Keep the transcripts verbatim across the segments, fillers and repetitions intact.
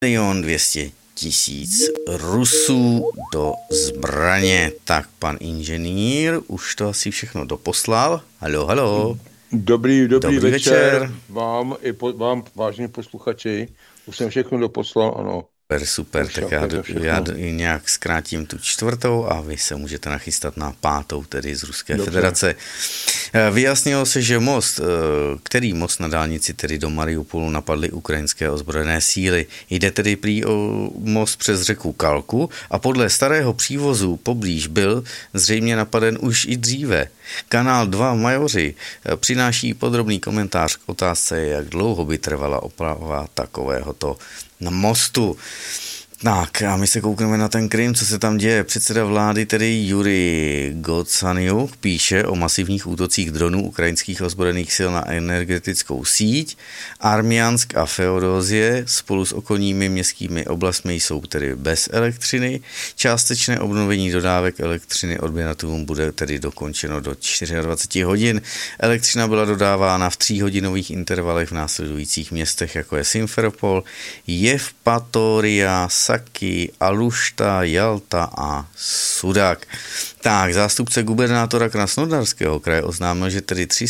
Milion dvěstě tisíc Rusů do zbraně. Tak pan inženýr už to asi všechno doposlal. Halo, halo. Dobrý, dobrý, Dobrý večer, večer. vám i po, vám, vážení posluchači. Už jsem všechno doposlal, ano. Super, super, Už tak jak já, je to do- všechno. já do- nějak zkrátím tu čtvrtou a vy se můžete nachystat na pátou, tedy z Ruské Dobře. federace. Eh, Vyjasnilo se, že most, eh, který most na dálnici, tedy do Mariupolu, napadly ukrajinské ozbrojené síly. Jde tedy prý o most přes řeku Kalku a podle starého přívozu poblíž byl zřejmě napaden už i dříve. Kanál dva Majoři eh, přináší podrobný komentář k otázce, jak dlouho by trvala oprava takovéhoto na mostu. Tak a my se koukneme na ten Krym, co se tam děje. Předseda vlády, tedy Jurij Gocaniuk, píše o masivních útocích dronů ukrajinských ozbrojených sil na energetickou síť. Armiansk a Feodozie spolu s okolními městskými oblastmi jsou tedy bez elektřiny. Částečné obnovení dodávek elektřiny odběratelům bude tedy dokončeno do dvacet čtyři hodin. Elektřina byla dodávána v tříhodinových intervalech v následujících městech, jako je Simferopol, Jevpatoria, Saki, Alušta, Jalta a Sudak. Tak, zástupce gubernátora Krasnodarského kraje oznámil, že tedy tři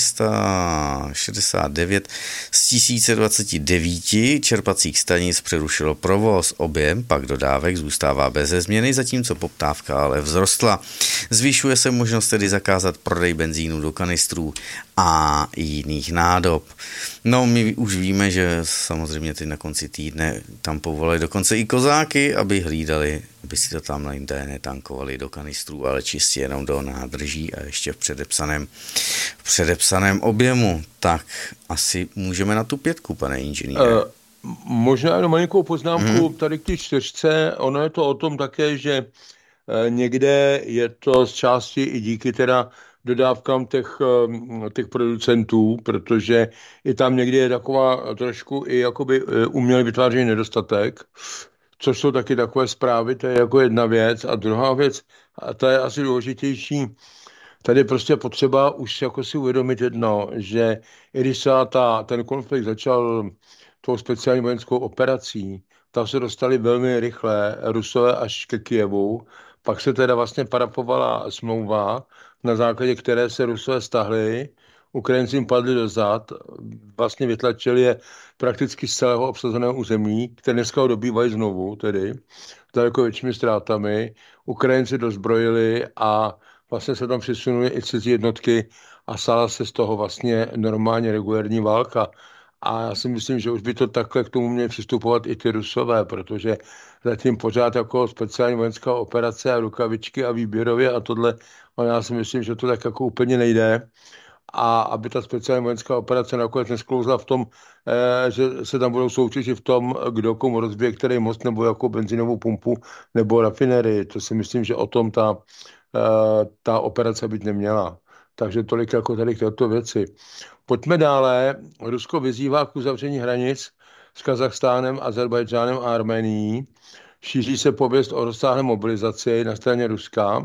sta šedesát devět z tisíce dvacet devět čerpacích stanic přerušilo provoz. Objem pak dodávek zůstává beze změny, zatímco poptávka ale vzrostla. Zvyšuje se možnost tedy zakázat prodej benzínu do kanistrů a jiných nádob. No, my už víme, že samozřejmě teď na konci týdne tam povolili dokonce i kozáky, aby hlídali, aby si to tam jinde netankovali do kanistrů, ale čistě jenom do nádrží a ještě v předepsaném, v předepsaném objemu. Tak asi můžeme na tu pětku, pane inženýre. Uh, možná jenom malinkou poznámku Mhm. tady k té čtyřce. Ono je to o tom také, že eh, někde je to z části i díky teda dodávkám těch, eh, těch producentů, protože i tam někdy je taková trošku i jakoby eh, uměle vytvářený nedostatek, což jsou taky takové zprávy, to je jako jedna věc. A druhá věc, a ta je asi důležitější, tady je prostě potřeba už jako si uvědomit jedno, že i když se ta, ten konflikt začal tou speciální vojenskou operací, tam se dostali velmi rychle Rusové až ke Kyjevu, pak se teda vlastně parafovala smlouva, na základě které se Rusové stahli, Ukrajinci jim padli do zad, vlastně vytlačili je prakticky z celého obsazeného území, které dneska ho dobývají znovu, tedy daleko většími ztrátami. Ukrajinci dozbrojili a vlastně se tam přesunuly i cizí jednotky a stala se z toho vlastně normálně regulérní válka. A já si myslím, že už by to takhle k tomu měli přistupovat i ty Rusové, protože zatím pořád jako speciální vojenská operace a rukavičky a výběrově a tohle, ale já si myslím, že to tak jako úplně nejde. A aby ta speciální vojenská operace nakonec nesklouzla v tom, eh, že se tam budou soutěžit v tom, kdo komu rozbije který most nebo jako benzinovou pumpu nebo rafinerii. To si myslím, že o tom ta, eh, ta operace být neměla. Takže tolik jako tady k této věci. Pojďme dále. Rusko vyzývá k uzavření hranic s Kazachstánem, Azerbajdžánem a Arménií. Šíří se pověst o rozsáhlé mobilizaci na straně Ruska.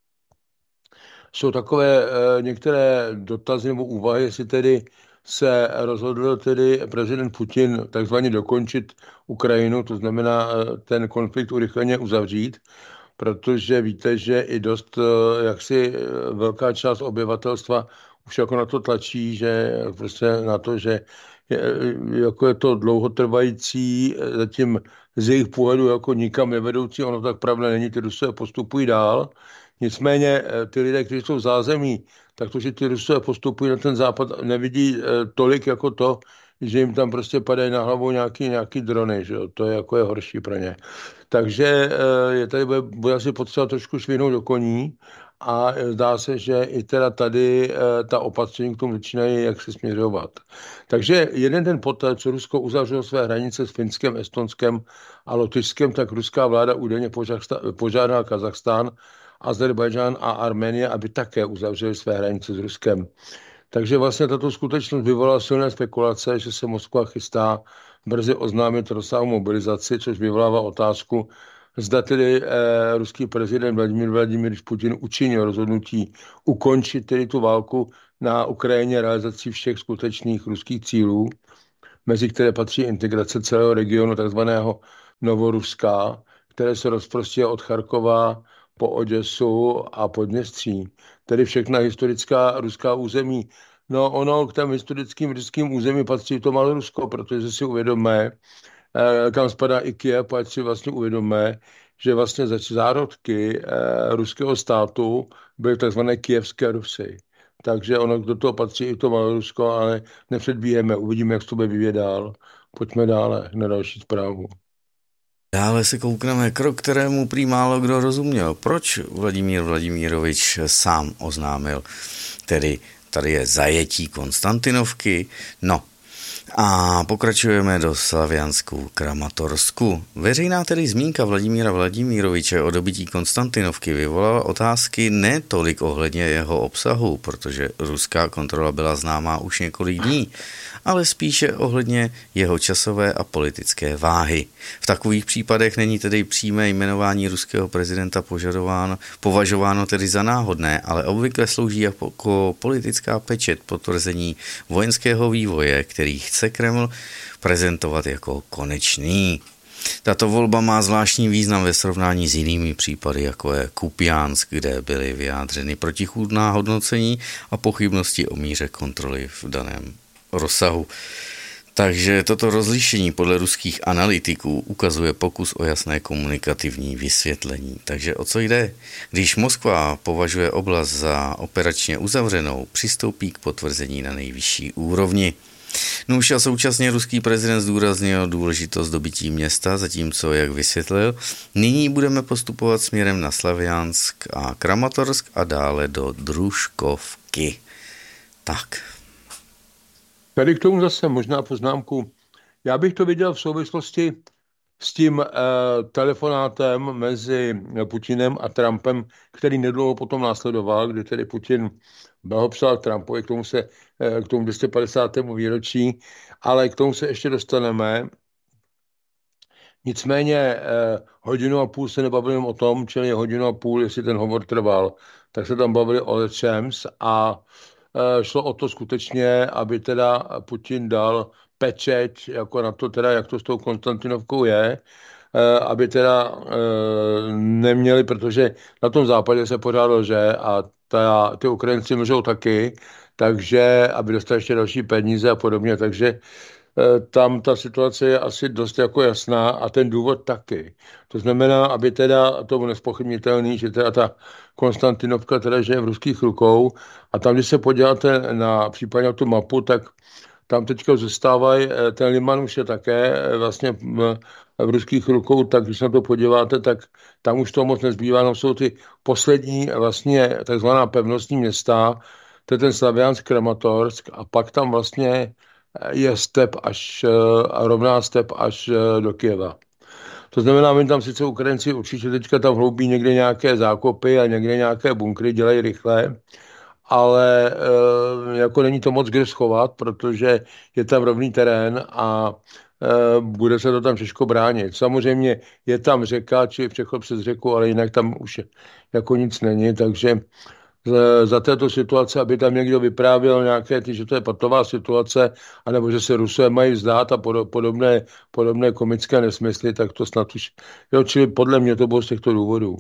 Jsou takové e, některé dotazy nebo úvahy, jestli tedy se rozhodl tedy prezident Putin takzvaně dokončit Ukrajinu, to znamená e, ten konflikt urychleně uzavřít, protože víte, že i dost e, jaksi e, velká část obyvatelstva už jako na to tlačí, že prostě na to, že je, jako je to dlouhotrvající, e, zatím z jejich pohledu jako nikam nevedoucí, ono tak pravda není, ty Rusové postupují dál. Nicméně eh, ty lidé, kteří jsou v zázemí, tak to, že ty Rusové postupují na ten západ, nevidí eh, tolik jako to, že jim tam prostě padají na hlavu nějaký, nějaký drony, že jo? To je jako je horší pro ně. Takže eh, je tady bude, bude asi potřeba trošku švihnout do koní a eh, zdá se, že i teda tady eh, ta opatření k tomu začínají jak se směřovat. Takže jeden den poté, co Rusko uzavřelo své hranice s Finskem, Estonskem a Lotyšskem, tak ruská vláda údajně požádala Kazachstán, Azerbajdžán a Arménie, aby také uzavřeli své hranice s Ruskem. Takže vlastně tato skutečnost vyvolala silné spekulace, že se Moskva chystá brzy oznámit rozsáhlou mobilizaci, což vyvolává otázku, zda tedy eh, ruský prezident Vladimír Vladimír Putin učinil rozhodnutí ukončit tedy tu válku na Ukrajině realizací všech skutečných ruských cílů, mezi které patří integrace celého regionu takzvaného novoruská, které se rozprostře od Charkova po Oděsu a Podněstří, tedy všechna historická ruská území. No ono k těm historickým ruským území patří to Malorusko, protože si uvědomíme, eh, kam spadá i Kyjev, ať si vlastně uvědomíme, že vlastně za zárodky eh, ruského státu byly tzv. Kyjevské Rusy. Takže ono do toho patří i to Malorusko, ale nepředbíheme, uvidíme, jak se to bude vyvíjet dál. Pojďme dále na další zprávu. Dále se koukneme krok, kterému prý málo kdo rozuměl. Proč Vladimír Vladimírovič sám oznámil? Tedy tady je zajetí Konstantinovky. No a pokračujeme do Slaviansku Kramatorsku. Veřejná tedy zmínka Vladimíra Vladimíroviče o dobytí Konstantinovky vyvolala otázky ne tolik ohledně jeho obsahu, protože ruská kontrola byla známá už několik dní, ale spíše ohledně jeho časové a politické váhy. V takových případech není tedy přímé jmenování ruského prezidenta požadováno, považováno tedy za náhodné, ale obvykle slouží jako politická pečeť potvrzení vojenského vývoje, který chce Kreml prezentovat jako konečný. Tato volba má zvláštní význam ve srovnání s jinými případy, jako je Kupiánsk, kde byly vyjádřeny protichůdná hodnocení a pochybnosti o míře kontroly v daném rozsahu. Takže toto rozlišení podle ruských analytiků ukazuje pokus o jasné komunikativní vysvětlení. Takže o co jde? Když Moskva považuje oblast za operačně uzavřenou, přistoupí k potvrzení na nejvyšší úrovni. No už a současně ruský prezident zdůraznil důležitost dobytí města, zatímco, jak vysvětlil, nyní budeme postupovat směrem na Slaviansk a Kramatorsk a dále do Družkovky. Tak. Tady k tomu zase možná poznámku. Já bych to viděl v souvislosti s tím eh, telefonátem mezi Putinem a Trumpem, který nedlouho potom následoval, kdy tedy Putin blahopřál Trumpovi k tomu, se, eh, k tomu dvě stě padesátému výročí, ale k tomu se ještě dostaneme. Nicméně eh, hodinu a půl se nebavili o tom, čili hodinu a půl, jestli ten hovor trval, tak se tam bavili o Leczems a eh, šlo o to skutečně, aby teda Putin dal pečeť jako na to teda, jak to s tou Konstantinovkou je, eh, aby teda eh, neměli, protože na tom západě se pořád lže a ta, ty Ukrajinci lžou taky, takže aby dostali ještě další peníze a podobně, takže tam ta situace je asi dost jako jasná a ten důvod taky. To znamená, aby teda, to bylo nespochybnitelný, že teda ta Konstantinovka teda že je v ruských rukou a tam, když se podíváte na případně na tu mapu, tak tam teďka zůstávají, ten Liman už je také vlastně v ruských rukou, tak když se na to podíváte, tak tam už to moc nezbývá, tam jsou ty poslední vlastně takzvaná pevnostní města, to je ten Slaviansk, Kramatorsk a pak tam vlastně je step až, rovná step až do Kyjeva. To znamená, my tam sice Ukrajinci určitě teďka tam hloubí někde nějaké zákopy a někde nějaké bunkry, dělají rychle, ale e, jako není to moc kde schovat, protože je tam rovný terén a e, bude se to tam těžko bránit. Samozřejmě je tam řeka, či přechod přes řeku, ale jinak tam už jako nic není, takže za této situace, aby tam někdo vyprávěl nějaké, ty, že to je patová situace, anebo že se Rusové mají vzdát a podobné, podobné komické nesmysly, tak to snad už, jo, čili podle mě to bylo z těchto důvodů.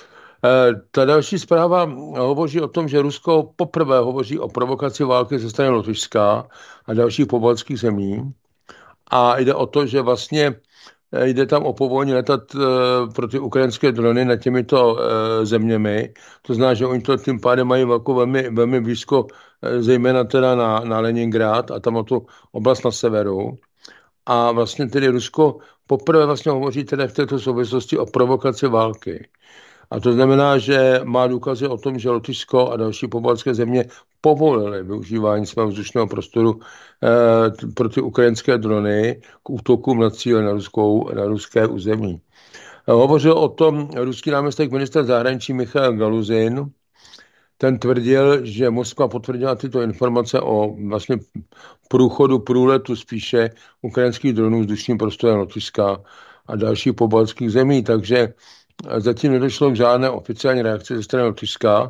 E, ta další zpráva hovoří o tom, že Rusko poprvé hovoří o provokaci války ze strany Lotyšska a dalších pobaltských zemí a jde o to, že vlastně jde tam o povolení letat e, pro ty ukrajinské drony nad těmito e, zeměmi. To znamená, že oni to tím pádem mají velkou, velmi, velmi blízko, e, zejména teda na, na Leningrad a tam o tu oblast na severu. A vlastně tedy Rusko poprvé vlastně hovoří teda v této souvislosti o provokaci války. A to znamená, že má důkazy o tom, že Lotyšsko a další pobaltské země povolili využívání svého vzdušného prostoru eh, pro ty ukrajinské drony k útokům na cíle na, ruskou, na ruské území. Eh, hovořil o tom ruský náměstek ministra zahraničí Michail Galuzin. Ten tvrdil, že Moskva potvrdila tyto informace o vlastně průchodu, průletu spíše ukrajinských dronů vzdušním prostorem Lotyšska a dalších pobaltských zemí, takže zatím nedošlo k žádné oficiální reakci ze strany Lotyšska,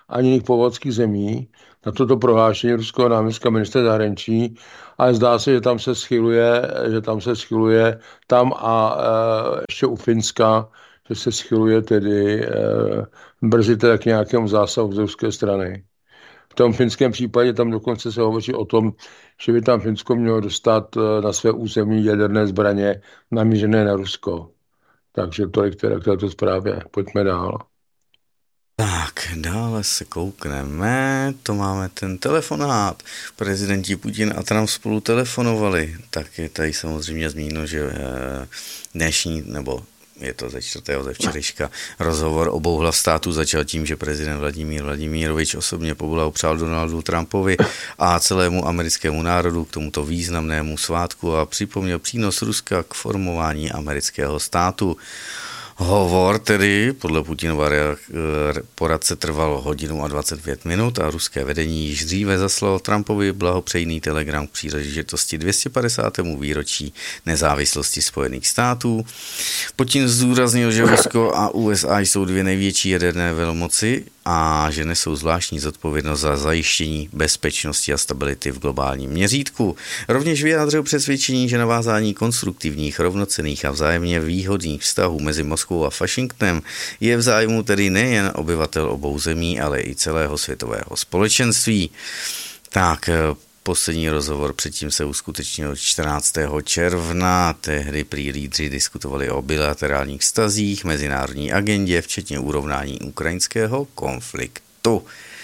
ani jiných povodských zemí, na toto prohlášení ruského náměstka ministra zahraničí, ale zdá se, že tam se schyluje, že tam se schyluje tam a e, ještě u Finska, že se schyluje tedy e, brzy teda k nějakému zásahu z ruské strany. V tom finském případě tam dokonce se hovoří o tom, že by tam Finsko mělo dostat na své území jaderné zbraně namířené na Rusko. Takže tolik teda k této zprávě. Pojďme dál. Tak, dále se koukneme, to máme ten telefonát. Prezidenti Putin a Trump spolu telefonovali. Tak je tady samozřejmě zmíněno, že dnešní, nebo je to ze čtvrtého ze včerejška, rozhovor obou hlav států začal tím, že prezident Vladimír Vladimírovič osobně poblahopřál Donaldu Trumpovi a celému americkému národu k tomuto významnému svátku a připomněl přínos Ruska k formování amerického státu. Hovor tedy podle Putinova poradce trval hodinu a dvacet pět minut a ruské vedení již dříve zaslalo Trumpovi blahopřejný telegram k příležitosti dvě stě padesátému výročí nezávislosti Spojených států. Putin zdůraznil, že Rusko a U S A jsou dvě největší jaderné velmoci a že nesou zvláštní zodpovědnost za zajištění bezpečnosti a stability v globálním měřítku. Rovněž vyjádřil přesvědčení, že navázání konstruktivních, rovnocenných a vzájemně výhodných vztahů mezi Moskvou a Washingtonem je v zájmu tedy nejen obyvatel obou zemí, ale i celého světového společenství. Tak, poslední rozhovor předtím se uskutečnil čtrnáctého června. Tehdy prý lídři diskutovali o bilaterálních vztazích, mezinárodní agendě, včetně urovnání ukrajinského konfliktu.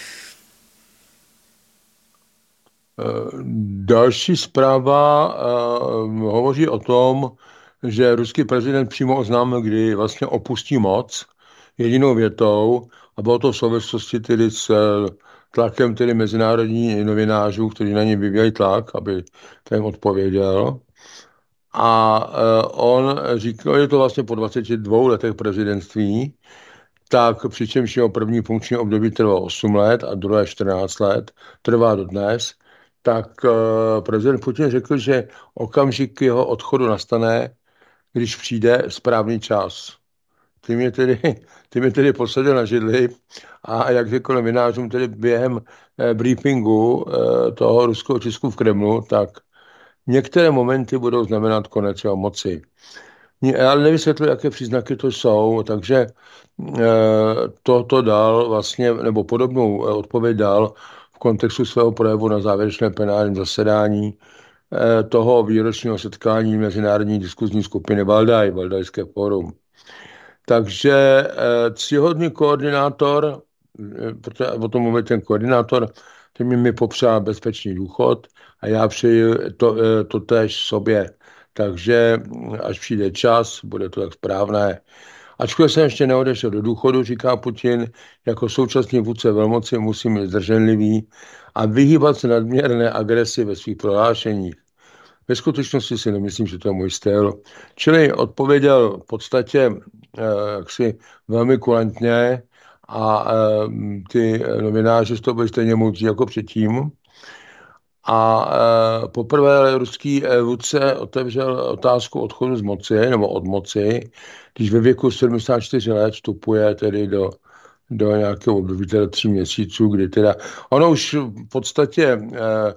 Další zpráva uh, hovoří o tom, že ruský prezident přímo oznámil, kdy vlastně opustí moc jedinou větou a bylo to v souvislosti tedy s tlakem tedy mezinárodních novinářů, kteří na ně vyvíjají tlak, aby ten odpověděl. A on říkal, je to vlastně po dvaceti dvou letech prezidentství, tak přičemž jeho první funkční období trvalo osm let a druhé čtrnáct let, trvá dodnes, tak prezident Putin řekl, že okamžik jeho odchodu nastane, když přijde správný čas. Tím je tedy, tím je tedy posadil na židli a jak řekl novinářům tedy během eh, briefingu eh, toho ruského tisku v Kremlu, tak některé momenty budou znamenat konec jeho moci. Ale nevysvětlil, jaké příznaky to jsou, takže eh, toto dal vlastně, nebo podobnou odpověď dal v kontextu svého projevu na závěrečném plenárním zasedání eh, toho výročního setkání Mezinárodní diskuzní skupiny Valdaj, Valdajské fórum. Takže ctihodný koordinátor, protože o tom mluví ten koordinátor, ten mi popřál bezpečný důchod a já přeji to, to též sobě. Takže až přijde čas, bude to tak správné. Ačkoliv jsem ještě neodešel do důchodu, říká Putin, jako současný vůdce velmoci musím být zdrženlivý a vyhýbat se nadměrné agresi ve svých prohlášeních. Ve skutečnosti si nemyslím, že to je můj styl. Čili odpověděl v podstatě eh, jaksi velmi kulantně a eh, ty novináři z toho byli stejně moudří jako předtím. A eh, poprvé ruský vůdce otevřel otázku odchodu z moci, nebo od moci, když ve věku sedmdesát čtyři let vstupuje tedy do, do nějakého období teda tří měsíců, kdy teda, ono už v podstatě eh,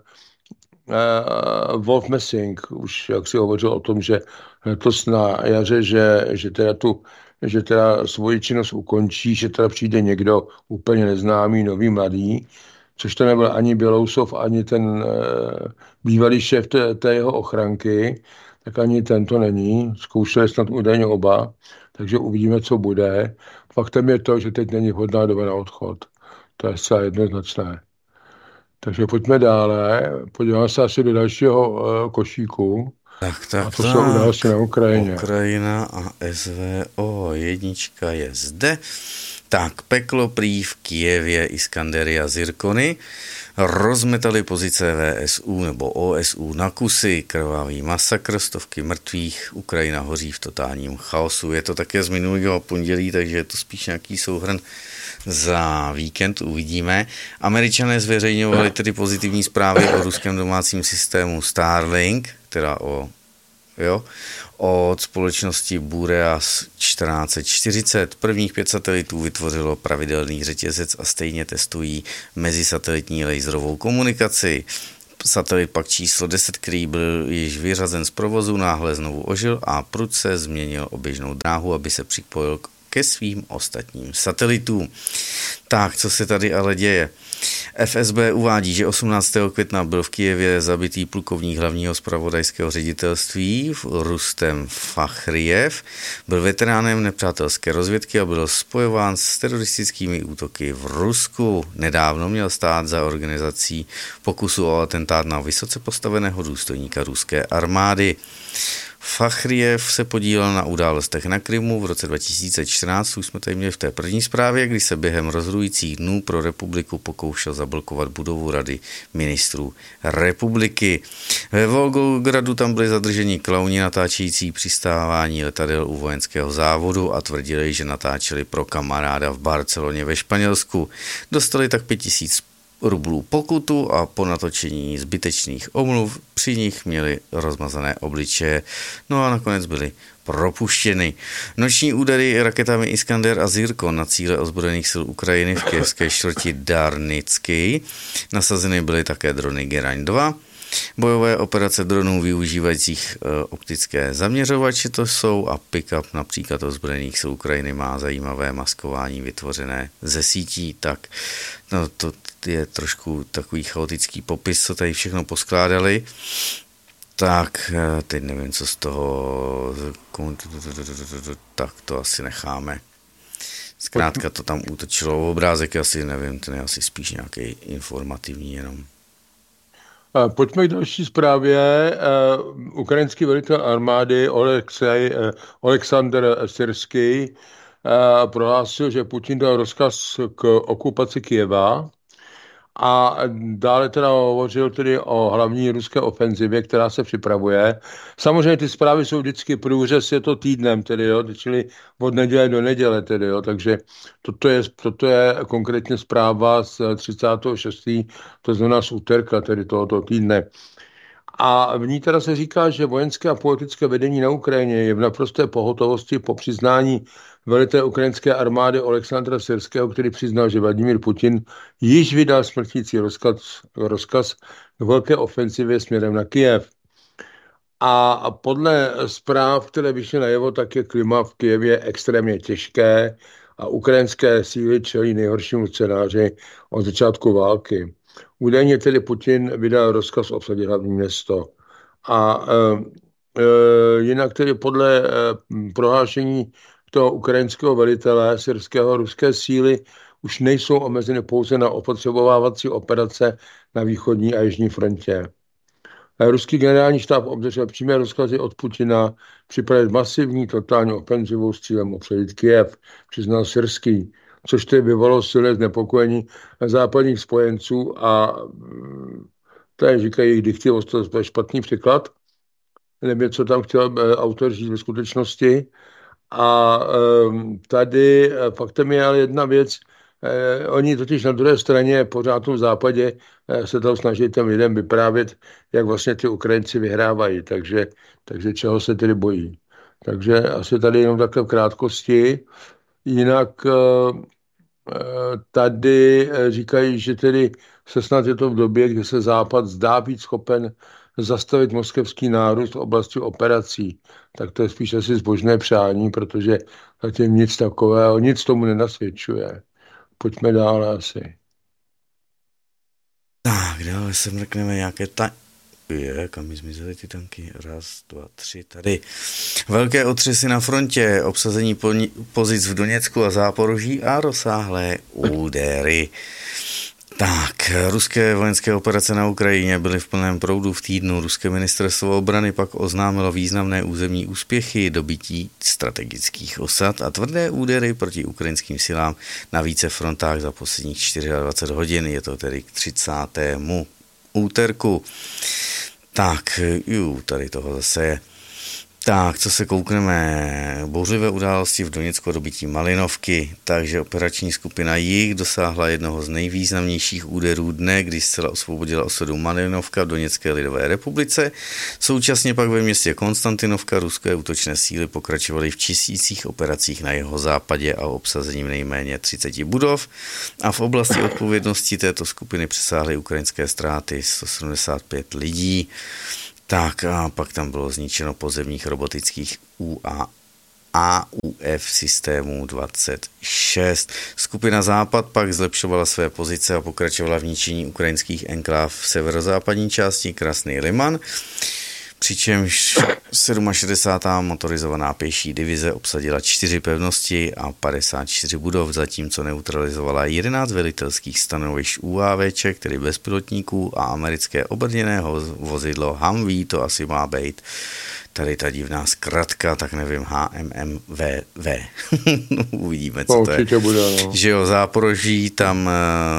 Uh, Wolf Messing už jak si hovořil o tom, že letos na jaře, že, že, teda tu, že teda svoji činnost ukončí, že teda přijde někdo úplně neznámý, nový, mladý, což to nebyl ani Bělousov, ani ten uh, bývalý šéf té, té jeho ochranky, tak ani tento není. Zkoušeli snad údajně oba, takže uvidíme, co bude. Faktem je to, že teď není vhodná doba na odchod. To je zcela jednoznačné. Takže pojďme dále, podíváme se asi do dalšího uh, košíku. Tak, tak, a to jsou události na Ukrajině. Ukrajina a S V O jednička je zde. Tak, peklo prý v Kyjevě Iskandery a Zirkony rozmetali pozice V S U nebo O S U na kusy, krvavý masakr, stovky mrtvých, Ukrajina hoří v totálním chaosu. Je to také z minulého pondělí, takže je to spíš nějaký souhrn za víkend, uvidíme. Američané zveřejňovali tedy pozitivní zprávy o ruském domácím systému Starlink, teda o jo, od společnosti Boreas čtrnáct set čtyřicet. Prvních pět satelitů vytvořilo pravidelný řetězec a stejně testují mezisatelitní laserovou komunikaci. Satelit pak číslo deset, který byl již vyřazen z provozu, náhle znovu ožil a prudce změnil oběžnou dráhu, aby se připojil ke svým ostatním satelitům. Tak, co se tady ale děje? F S B uvádí, že osmnáctého května byl v Kyjevě zabitý plukovník hlavního zpravodajského ředitelství Rustem Fachrijev. Byl veteránem nepřátelské rozvědky a byl spojován s teroristickými útoky v Rusku. Nedávno měl stát za organizací pokusu o atentát na vysoce postaveného důstojníka ruské armády. Fachrijev se podílel na událostech na Krymu v roce dva tisíce čtrnáct, už jsme tady měli v té první zprávě, kdy se během rozhodujících dnů pro republiku pokoušel zablokovat budovu Rady ministrů republiky. Ve Volgogradu tam byli zadrženi klauni natáčející přistávání letadel u vojenského závodu a tvrdili, že natáčeli pro kamaráda v Barceloně ve Španělsku. Dostali tak pět tisíc rublů pokutu a po natočení zbytečných omluv při nich měli rozmazané obličeje, no a nakonec byli propuštěny. Noční údery raketami Iskander a Zirkon na cíle ozbrojených sil Ukrajiny v kyjevské čtvrti Darnicky. Nasazeny byly také drony Geraň dva. Bojové operace dronů využívajících e, optické zaměřovače to jsou a pick-up například ozbrojených sil Ukrajiny má zajímavé maskování vytvořené ze sítí, tak no, to je trošku takový chaotický popis, co tady všechno poskládali. Tak teď nevím, co z toho, tak to asi necháme. Zkrátka to tam útočilo, obrázek asi nevím, ten je asi spíš nějaký informativní jenom. Pojďme k další zprávě. Ukrajinský velitel armády Oleksej, Oleksandr Syrský prohlásil, že Putin dal rozkaz k okupaci Kyjeva a dále teda hovořil tedy o hlavní ruské ofenzivě, která se připravuje. Samozřejmě ty zprávy jsou vždycky průřez, je to týdnem, tedy, jo, čili od neděle do neděle, tedy, jo, takže toto je, toto je konkrétně zpráva z třicátého šestého to znamená z úterka, tedy tohoto týdne. A v ní teda se říká, že vojenské a politické vedení na Ukrajině je v naprosté pohotovosti po přiznání velitele ukrajinské armády Oleksandra Syrského, který přiznal, že Vladimír Putin již vydal smrtící rozkaz, rozkaz k velké ofenzivě směrem na Kyjev. A podle zpráv, které vyšly najevo, tak je klima v Kyjevě extrémně těžké a ukrajinské síly čelí nejhoršímu scénáři od začátku války. Údajně tedy Putin vydal rozkaz obsadit hlavní město. A e, e, jinak tedy podle e, prohlášení toho ukrajinského velitele syrského ruské síly už nejsou omezeny pouze na opotřebovávací operace na východní a jižní frontě. Ruský generální štáb obdržel přímé rozkazy od Putina připravit masivní totální ofenzivu s cílem obsadit Kyjev, přiznal Syrský, což tedy vyvolalo silné znepokojení západních spojenců a tady říkají jejich diktivost, to je špatný překlad, nevím, co tam chtěl autor říct ve skutečnosti. A tady faktem je ale jedna věc, oni totiž na druhé straně pořád v tom západě se tam snaží těm lidem vyprávět, jak vlastně ty Ukrajinci vyhrávají, takže, takže čeho se tedy bojí. Takže asi tady jenom takhle v krátkosti. Jinak tady říkají, že tedy se snad je to v době, kdy se Západ zdá být schopen zastavit moskevský nárůst v oblasti operací. Tak to je spíš asi zbožné přání, protože zatím nic takového, nic tomu nenasvědčuje. Pojďme dál asi. Tak, dále se mrkneme nějaké ta... Je, kam mi zmizely ty tanky? Raz, dva, tři, tady. Velké otřesy na frontě, obsazení pozic v Doněcku a Záporoží a rozsáhlé údery. Tak, ruské vojenské operace na Ukrajině byly v plném proudu v týdnu. Ruské ministerstvo obrany pak oznámilo významné územní úspěchy, dobytí strategických osad a tvrdé údery proti ukrajinským silám na více frontách za posledních dvacet čtyři hodin. Je to tedy k třicátému úterku. Tak, jú, tady toho zase je. Tak, co se koukneme, bouřlivé události v Doněcku a dobytí Malinovky, takže operační skupina Jih dosáhla jednoho z nejvýznamnějších úderů dne, kdy zcela osvobodila osadu Malinovka v Doněcké lidové republice. Současně pak ve městě Konstantinovka ruské útočné síly pokračovaly v tisících operacích na jeho západě a obsazením nejméně třiceti budov a v oblasti odpovědnosti této skupiny přesáhly ukrajinské ztráty sto sedmdesát pět lidí. Tak a pak tam bylo zničeno pozemních robotických U A A U F systémů dvacet šest. Skupina Západ pak zlepšovala své pozice a pokračovala v ničení ukrajinských enkláv v severozápadní části Krasný Liman, přičemž šedesátá sedmá motorizovaná pěší divize obsadila čtyři pevnosti a padesát čtyři budov, zatímco neutralizovala jedenáct velitelských stanovišť UAVček, tedy bezpilotníků, a americké obrněné vozidlo Humvee, to asi má být tady ta divná zkratka, tak nevím, H M M V V. Uvidíme, co to je. Bude, no. Že jo, Záporoží, tam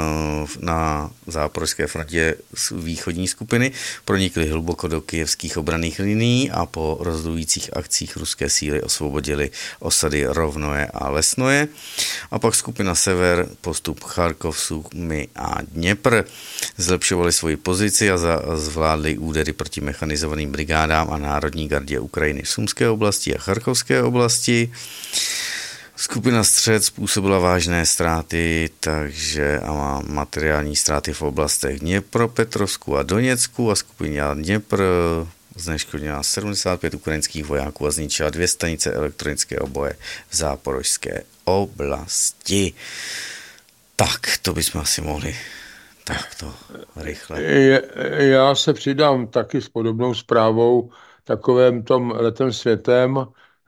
na záporožské frontě východní skupiny pronikly hluboko do kyjevských obranných linií a po rozhodujících akcích ruské síly osvobodily osady Rovnoje a Lesnoje. A pak skupina Sever, postup Charkov, Sumy a Dněpr zlepšovali svoji pozici a zvládli údery proti mechanizovaným brigádám a národní gardě Ukrajiny v Sumské oblasti a Charkovské oblasti. Skupina Střed způsobila vážné ztráty, takže a má materiální ztráty v oblastech Dněpropetrovsku a Doněcku a skupina Dněpr zneškodnila sedmdesát pět ukrajinských vojáků a zničila dvě stanice elektronického boje v záporožské oblasti. Tak, to bychom asi mohli takto rychle. Já se přidám taky s podobnou zprávou, takovým tom letem světem.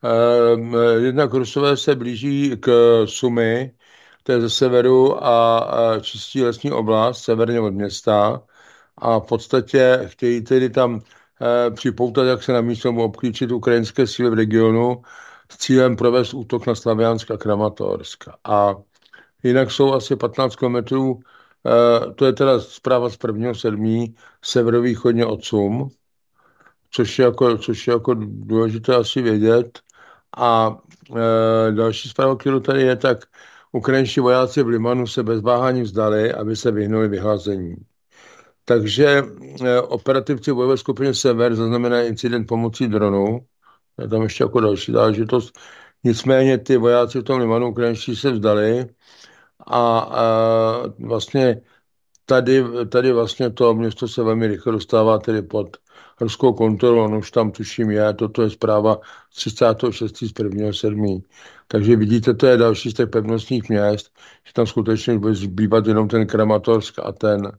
Jednak Rusové se blíží k Sumy, to je ze severu, a čistí lesní oblast, severně od města, a v podstatě chtějí tedy tam připoutat, jak se na místo obklíčit ukrajinské síly v regionu s cílem provést útok na Slaviansk a Kramatorsk. A jinak jsou asi patnáct kilometrů, to je teda zpráva z prvního sedmý severovýchodně od Sum, což je jako, což je jako důležité asi vědět. A e, další zpráva, kterou tady je, tak ukrajinští vojáci v Limanu se bez váhání vzdali, aby se vyhnuli vyhlazení. Takže e, operativci bojové skupiny Sever zaznamenají incident pomocí dronu. Je tam ještě jako další záležitost. Nicméně ty vojáci v tom Limanu ukrajinští se vzdali a, a vlastně tady, tady vlastně to město se velmi rychle dostává tedy pod ruskou kontrolu, ono už tam tuším je, toto je zpráva třicátého šestého z prvního sedmého Takže vidíte, to je další z těch pevnostních měst, že tam skutečně bude zbývat jenom ten Kramatorsk a ten,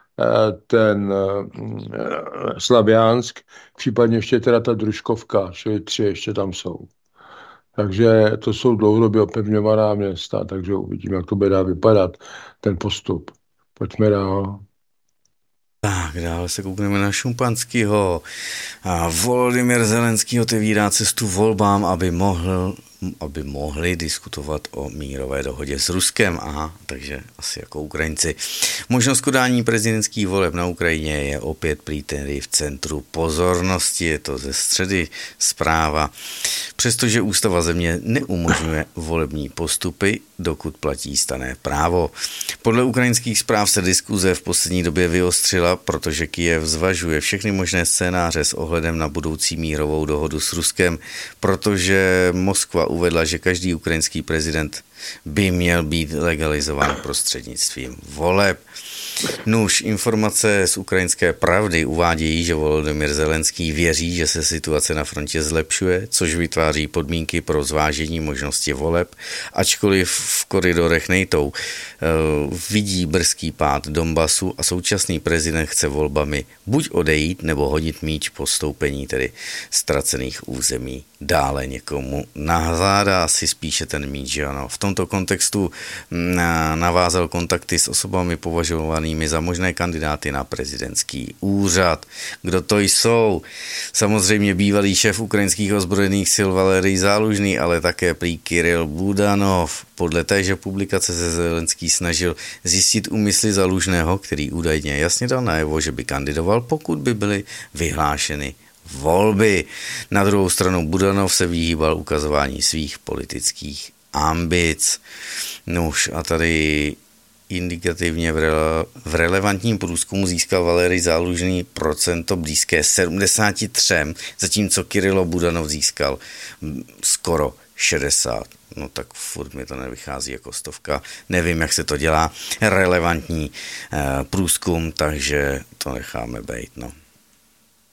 ten Slaviansk, případně ještě teda ta Družkovka, čili tři ještě tam jsou. Takže to jsou dlouhodobě opevňovaná města, takže uvidíme, jak to bude dá vypadat, ten postup. Pojďme dál. Tak, dále se koukneme na Šumpanskýho. A Volodymyr Zelenský otevírá cestu volbám, aby mohl, aby mohli diskutovat o mírové dohodě s Ruskem. Aha, takže asi jako Ukrajinci. Možnost kodání prezidentských voleb na Ukrajině je opět prý tedy v centru pozornosti. Je to ze středy zpráva. Přestože ústava země neumožňuje volební postupy, dokud platí stanné právo. Podle ukrajinských zpráv se diskuze v poslední době vyostřila, protože Kyjev zvažuje všechny možné scénáře s ohledem na budoucí mírovou dohodu s Ruskem, protože Moskva uvedla, že každý ukrajinský prezident by měl být legalizován prostřednictvím voleb. Nuž, informace z Ukrajinské pravdy uvádějí, že Volodymyr Zelenský věří, že se situace na frontě zlepšuje, což vytváří podmínky pro zvážení možnosti voleb, ačkoliv v koridorech nejtou. Vidí brzký pád Donbasu a současný prezident chce volbami buď odejít, nebo hodit míč postoupení tedy ztracených území dále někomu na záda, asi spíše ten míč, že ano. V tomto kontextu navázal kontakty s osobami považovanými za možné kandidáty na prezidentský úřad. Kdo to jsou? Samozřejmě bývalý šéf ukrajinských ozbrojených sil Valerij Zálužný, ale také prý Kiril Budanov. Podle téže publikace se Zelenský snažil zjistit úmysly Zálužného, který údajně jasně dal najevo, že by kandidoval, pokud by byly vyhlášeny volby. Na druhou stranu Budanov se vyhýbal ukazování svých politických ambic. Nuž a tady indikativně v, rele, v relevantním průzkumu získal Valerij Zálužný procento blízké sedmdesáti třem, zatímco Kyrilo Budanov získal skoro šedesát. No tak furt mi to nevychází jako stovka. Nevím, jak se to dělá. Relevantní eh, průzkum, takže to necháme bejt, no.